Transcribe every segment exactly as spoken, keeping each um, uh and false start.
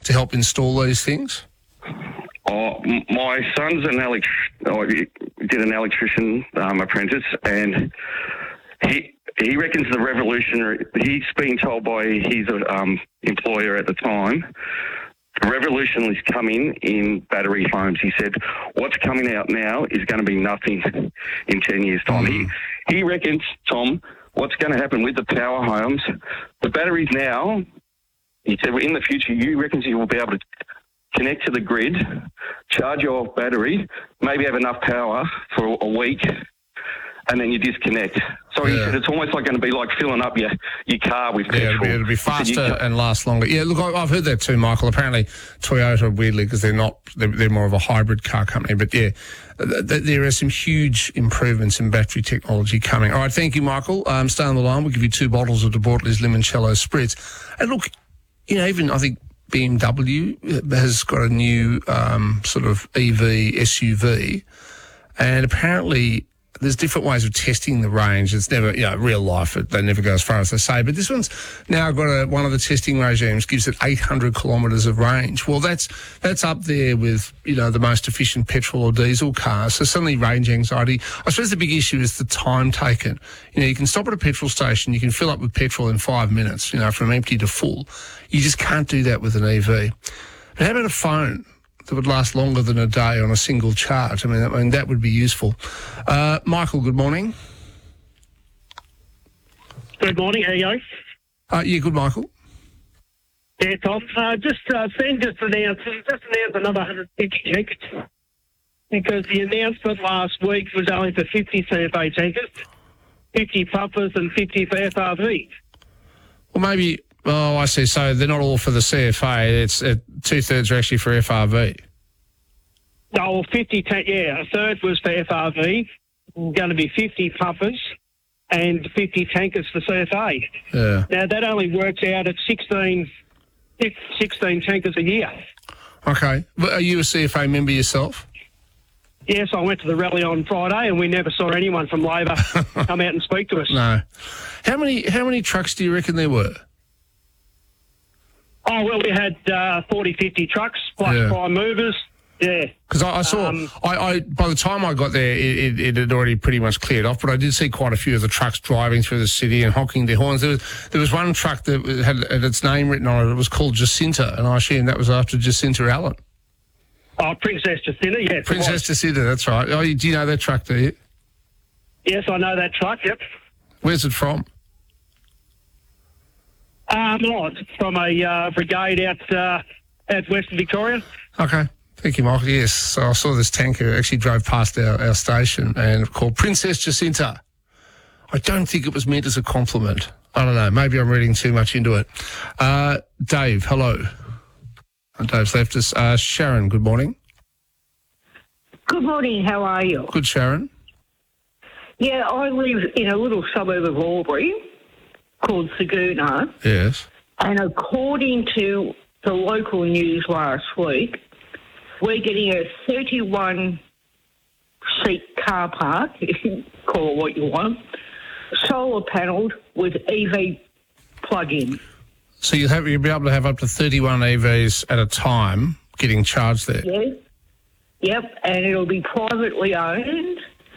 to help install these things? Oh, m- my son's an elect- oh, he did an electrician um, apprentice, and he he reckons the revolutionary. He's been told by his um, employer at the time, the revolution is coming in battery homes. He said, "What's coming out now is going to be nothing in ten years' time." Mm. He he reckons, Tom, what's going to happen with the power homes, the batteries now. He said, in the future, you reckons you will be able to connect to the grid, charge your battery, maybe have enough power for a week, and then you disconnect. So yeah. He said it's almost like going to be like filling up your, your car with petrol. Yeah, it'll be, it'll be faster and last longer. Yeah, look, I've heard that too, Michael. Apparently Toyota, weirdly, because they're not, they're, they're more of a hybrid car company. But yeah, th- th- there are some huge improvements in battery technology coming. All right, thank you, Michael. Um, stay on the line. We'll give you two bottles of De Bortoli's Limoncello Spritz. And look, you know, even I think B M W has got a new um, sort of E V S U V, and apparently there's different ways of testing the range. It's never, you know, real life, it, they never go as far as they say. But this one's now got a, one of the testing regimes gives it eight hundred kilometres of range. Well, that's that's up there with, you know, the most efficient petrol or diesel cars. So suddenly range anxiety. I suppose the big issue is the time taken. You know, you can stop at a petrol station, you can fill up with petrol in five minutes, you know, from empty to full. You just can't do that with an E V. But how about a phone that would last longer than a day on a single charge? I mean, I mean that would be useful. Uh, Michael, good morning. Good morning, how are you going? Uh, yeah, good, Michael. Yeah, Tom. Uh, just uh, seen just announced, just announced another one hundred fifty tankers, because the announcement last week was only for fifty C F A tankers, fifty pumpers and fifty for F R Vs. Well, maybe... Oh, I see. So they're not all for the C F A. It's uh, two-thirds are actually for F R V. No, well, fifty, ta- yeah, a third was for F R V, going to be fifty pumpers and fifty tankers for C F A. Yeah. Now, that only works out at sixteen, sixteen tankers a year. Okay. But are you a C F A member yourself? Yes, I went to the rally on Friday and we never saw anyone from Labor come out and speak to us. No. How many, how many trucks do you reckon there were? Oh, well, we had uh, forty, fifty trucks, plus yeah. prime movers, yeah. Because I, I saw, um, I, I by the time I got there, it, it, it had already pretty much cleared off, but I did see quite a few of the trucks driving through the city and honking their horns. There was, there was one truck that had, had its name written on it. It was called Jacinta, and I assume that was after Jacinta Allen. Oh, Princess Jacinta, yes. Princess Jacinta, that's right. Oh, do you know that truck, do you? Yes, I know that truck, yep. Where's it from? Um, oh, it's from a uh, brigade out uh, out Western Victoria. Okay. Thank you, Michael. Yes, so I saw this tanker actually drove past our, our station and called Princess Jacinta. I don't think it was meant as a compliment. I don't know. Maybe I'm reading too much into it. Uh, Dave, hello. And Dave's left us. Uh, Sharon, good morning. Good morning. How are you? Good, Sharon. Yeah, I live in a little suburb of Albury called Saguna. Yes. And according to the local news last week, we're getting a thirty-one seat car park, if you call it what you want, solar panelled with E V plug-in. So you'll, have, you'll be able to have up to thirty-one E Vs at a time getting charged there? Yes. Yep, and it'll be privately owned.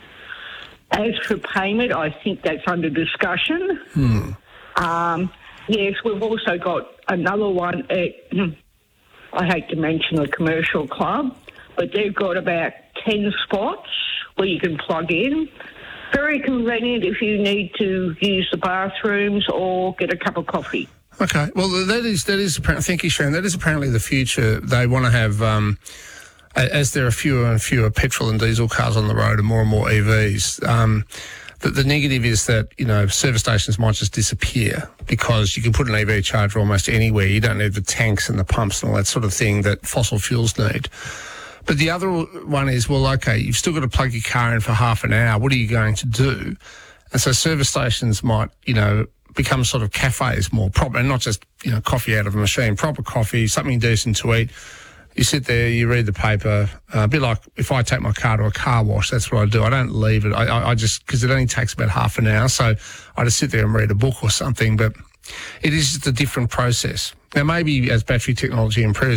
As for payment, I think that's under discussion. Hmm. Um, yes, we've also got another one at, I hate to mention a commercial club, but they've got about ten spots where you can plug in. Very convenient if you need to use the bathrooms or get a cup of coffee. Okay, well, that is, that is apparently, thank you, Sharon, that is apparently the future. They want to have, um, as there are fewer and fewer petrol and diesel cars on the road and more and more E Vs, um, the, the negative is that, you know, service stations might just disappear because you can put an E V charger almost anywhere. You don't need the tanks and the pumps and all that sort of thing that fossil fuels need. But the other one is, well, okay, you've still got to plug your car in for half an hour. What are you going to do? And so service stations might, you know, become sort of cafes more proper, and not just, you know, coffee out of a machine, proper coffee, something decent to eat. You sit there, you read the paper, uh, a bit like if I take my car to a car wash, that's what I do. I don't leave it. I, I, I just, because it only takes about half an hour, so I just sit there and read a book or something, but it is just a different process. Now, maybe as battery technology improves,